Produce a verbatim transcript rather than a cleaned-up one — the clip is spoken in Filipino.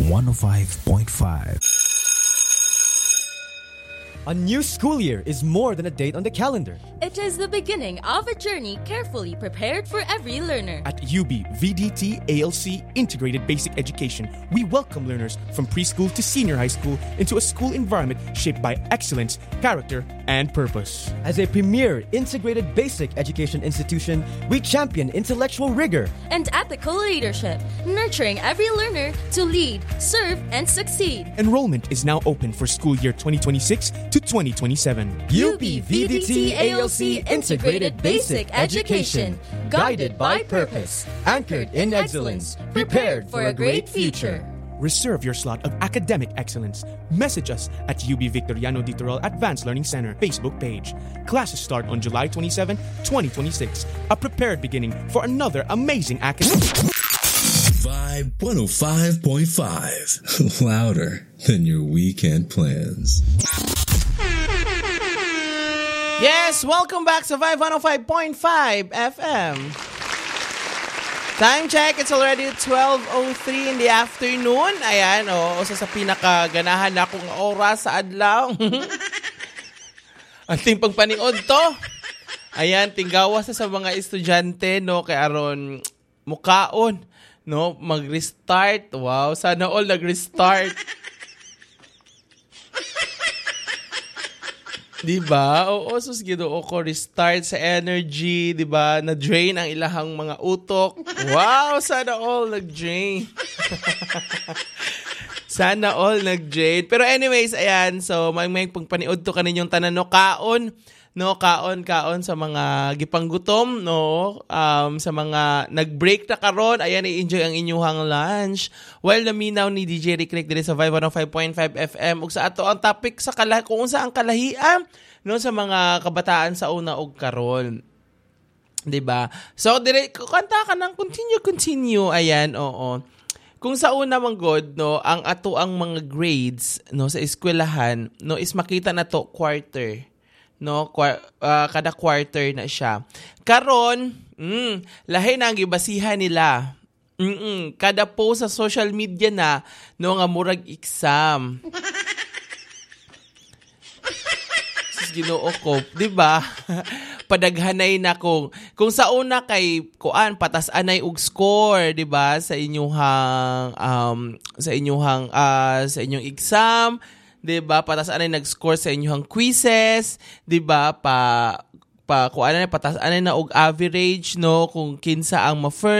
one oh five point five. A new school year is more than a date on the calendar. It is the beginning of a journey carefully prepared for every learner. At U B V D T A L C Integrated Basic Education, we welcome learners from preschool to senior high school into a school environment shaped by excellence, character, and purpose. As a premier integrated basic education institution, we champion intellectual rigor and ethical leadership, nurturing every learner to lead, serve, and succeed. Enrollment is now open for school year twenty twenty-six to twenty twenty-seven. U B V D T A L C Integrated Basic Education, guided by purpose, anchored in excellence, prepared for a great future. Reserve your slot of academic excellence. Message us at U B Victoriano Di Torral Advanced Learning Center Facebook page. Classes start on July twenty-seventh, twenty twenty-six. A prepared beginning for another amazing academic. Vibe one oh five point five. Louder than your weekend plans. Yes, welcome back sa Vibe one oh five point five F M. Time check, it's already twelve oh three in the afternoon. Ayan, o, oh, sa pinakaganahan na akong oras sa adlaw. Ang timpang paniod to. Ayan, tinggawas sa sa mga estudyante, no, kay aron mukaon, no, mag-restart. Wow, sana all nag-restart. Diba? Oo, sus Ginoo ko, restart sa energy, diba? Na-drain ang ilahang mga utok. Wow, sana all nag-drain. Sana all nag-drain. Pero anyways, ayan, so may may pagpaniod to kaninyong tanan, no, kaon, no, kaon, kaon sa mga gipanggutom, no, um, sa mga nag-break na karon, ayan, i-enjoy ang inyuhang lunch. While naminaw ni D J Rick Rick dito sa Vibe one oh five point five F M, ug sa ato ang topic sa kala kung unsa ang kalahian, no, sa mga kabataan sa una og karon. 'Di ba? So dire kanta ka nang continue continue, ayan, oo. Kung sa una man god, no, ang ato ang mga grades, no, sa eskwelahan, no, is makita na to quarter. No, Qu- uh, kada quarter na siya. Karon, mm, lahi na ang gibasihan nila. Mm-mm, kada post sa social media na, no, nga murag exam. Sus Ginoo ko, 'di ba? Padaghanay na kung kung sa una kay kuan patas anay og score, 'di ba, sa inyong um sa inyong uh, sa inyong exam. Diba, patas anay nag-score sa inyong quizzes, diba, pa pa kung ano na patas anay na og average, no, kung kinsa ang ma-first